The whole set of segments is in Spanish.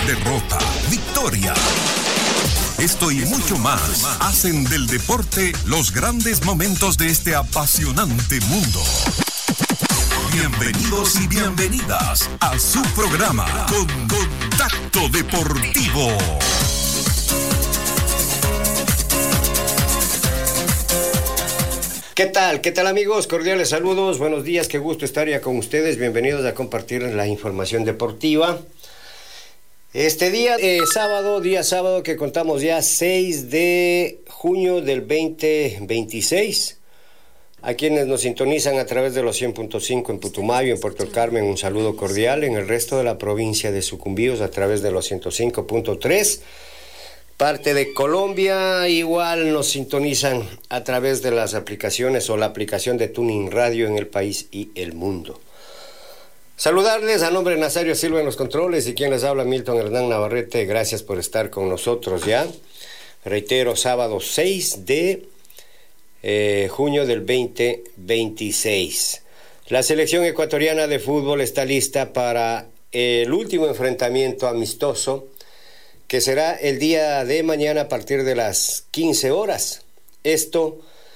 derrota, victoria. Esto y mucho más hacen del deporte los grandes momentos de este apasionante mundo. Bienvenidos y bienvenidas a su programa Contacto Deportivo. ¿Qué tal? ¿Qué tal, amigos? Cordiales saludos, buenos días, qué gusto estar ya con ustedes. Bienvenidos a compartir la información deportiva. Este día sábado que contamos ya 6 de junio del 2026. A quienes nos sintonizan a través de los 100.5 en Putumayo, en Puerto El Carmen, un saludo cordial. En el resto de la provincia de Sucumbíos a través de los 105.3. Parte de Colombia igual nos sintonizan a través de las aplicaciones o la aplicación de Tuning Radio en el país y el mundo. Saludarles a nombre de Nazario Silva en los controles y quien les habla, Milton Hernán Navarrete. Gracias por estar con nosotros ya. Reitero, sábado 6 de junio del 2026. La selección ecuatoriana de fútbol está lista para el último enfrentamiento amistoso que será el día de mañana a partir de las 15 horas. Esto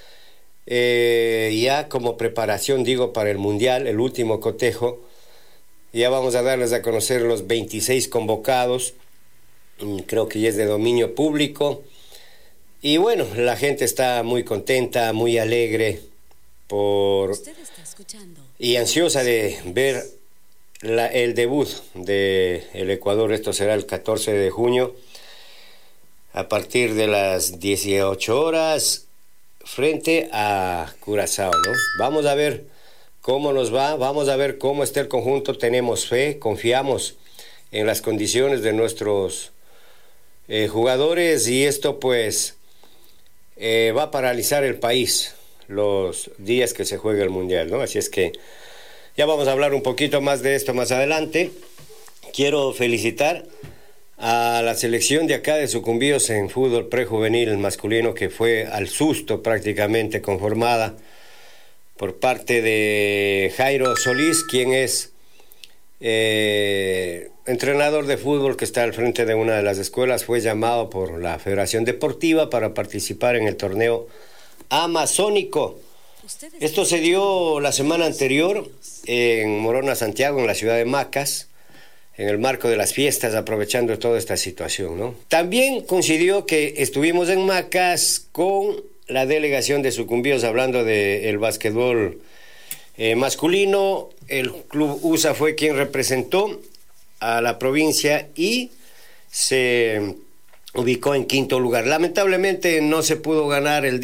ya como preparación, para el Mundial, el último cotejo. Ya vamos a darles a conocer los 26 convocados. Creo que ya es de dominio público. Y bueno, la gente está muy contenta, muy alegre y ansiosa de ver el debut del Ecuador. Esto será el 14 de junio a partir de las 18 horas frente a Curazao, ¿no? Vamos a ver cómo nos va, vamos a ver cómo está el conjunto. Tenemos fe, confiamos en las condiciones de nuestros jugadores y esto pues va a paralizar el país los días que se juegue el Mundial, ¿no? Así es que ya vamos a hablar un poquito más de esto más adelante. Quiero felicitar a la selección de acá de Sucumbíos en fútbol prejuvenil masculino, que fue al susto prácticamente conformada por parte de Jairo Solís, quien es entrenador de fútbol que está al frente de una de las escuelas. Fue llamado por la Federación Deportiva para participar en el torneo amazónico. Esto se dio la semana anterior en Morona, Santiago, en la ciudad de Macas, en el marco de las fiestas, aprovechando toda esta situación, ¿no? También coincidió que estuvimos en Macas con la delegación de Sucumbíos hablando del básquetbol masculino. El club USA fue quien representó a la provincia y se ubicó en quinto lugar. Lamentablemente no se pudo ganar el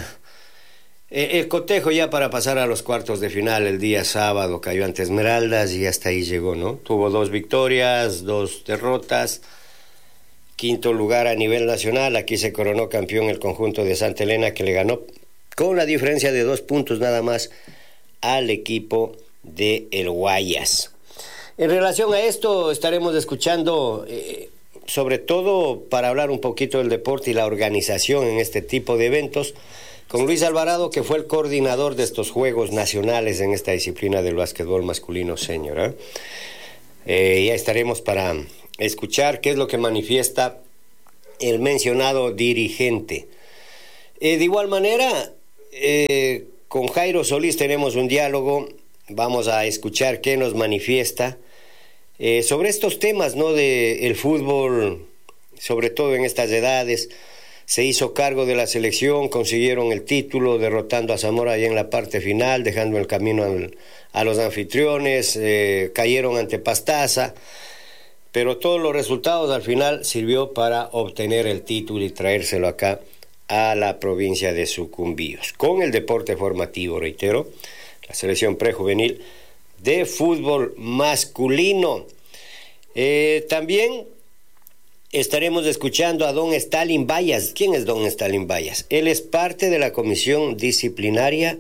cotejo ya para pasar a los cuartos de final. El día sábado cayó ante Esmeraldas y hasta ahí llegó, ¿no? Tuvo 2 victorias, 2 derrotas. Quinto lugar a nivel nacional. Aquí se coronó campeón el conjunto de Santa Elena, que le ganó con la diferencia de 2 puntos nada más al equipo de El Guayas. En relación a esto estaremos escuchando, sobre todo para hablar un poquito del deporte y la organización en este tipo de eventos, con Luis Alvarado, que fue el coordinador de estos Juegos Nacionales en esta disciplina del básquetbol masculino senior. Ya estaremos para escuchar qué es lo que manifiesta el mencionado dirigente. De igual manera, con Jairo Solís tenemos un diálogo. Vamos a escuchar qué nos manifiesta sobre estos temas, ¿no? El fútbol, sobre todo en estas edades. Se hizo cargo de la selección, consiguieron el título derrotando a Zamora allá en la parte final, dejando el camino a los anfitriones, cayeron ante Pastaza, pero todos los resultados al final sirvió para obtener el título y traérselo acá a la provincia de Sucumbíos. Con el deporte formativo, reitero, la selección prejuvenil de fútbol masculino. También estaremos escuchando a don Stalin Bayas. ¿Quién es don Stalin Bayas? Él es parte de la comisión disciplinaria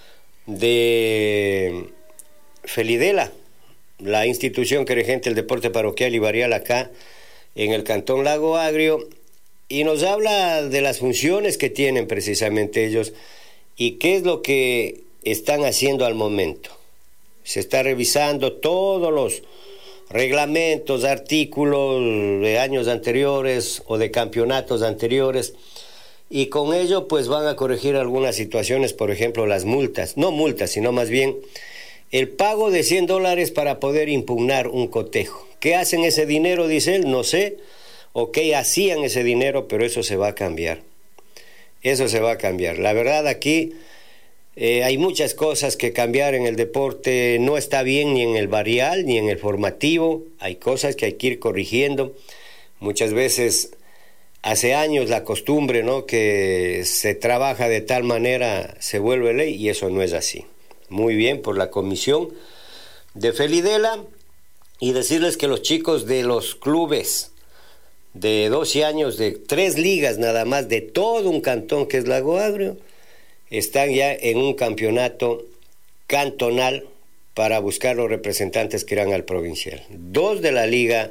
de Felidela, la institución que regenta el deporte parroquial y barrial acá en el Cantón Lago Agrio, y nos habla de las funciones que tienen precisamente ellos y qué es lo que están haciendo al momento. Se está revisando todos los reglamentos, artículos de años anteriores o de campeonatos anteriores, y con ello pues van a corregir algunas situaciones, por ejemplo las multas, no multas, sino más bien el pago de $100 para poder impugnar un cotejo. ¿Qué hacen ese dinero? Dice él, no sé, o qué hacían ese dinero, pero eso se va a cambiar. Eso se va a cambiar. La verdad aquí hay muchas cosas que cambiar en el deporte, no está bien ni en el varial ni en el formativo, hay cosas que hay que ir corrigiendo. Muchas veces hace años la costumbre, ¿no?, que se trabaja de tal manera se vuelve ley, y eso no es así. Muy bien por la comisión de Felidela, y decirles que los chicos de los clubes de 12 años, de 3 ligas nada más, de todo un cantón que es Lago Agrio, están ya en un campeonato cantonal para buscar los representantes que irán al provincial. 2 de la liga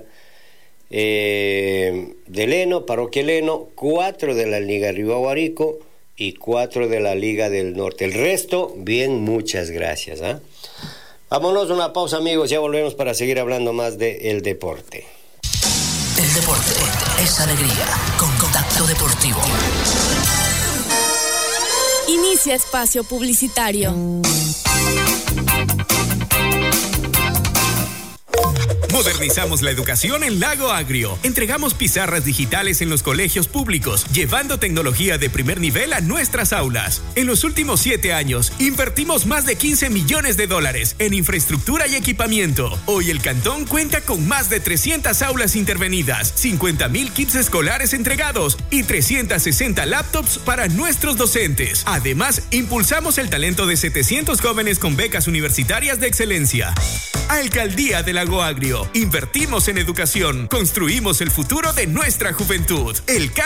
de Leno, Parroquia Leno, 4 de la liga Río Aguarico y 4 de la liga del norte. El resto, bien, muchas gracias. Vámonos a una pausa, amigos, ya volvemos para seguir hablando más del deporte. El deporte es alegría, con Contacto Deportivo. Inicia espacio publicitario. Modernizamos la educación en Lago Agrio. Entregamos pizarras digitales en los colegios públicos, llevando tecnología de primer nivel a nuestras aulas. En los últimos 7 años, invertimos más de $15 millones en infraestructura y equipamiento. Hoy el cantón cuenta con más de 300 aulas intervenidas, 50,000 kits escolares entregados y 360 laptops para nuestros docentes. Además, impulsamos el talento de 700 jóvenes con becas universitarias de excelencia. Alcaldía de Lago Agrio. Invertimos en educación. Construimos el futuro de nuestra juventud. El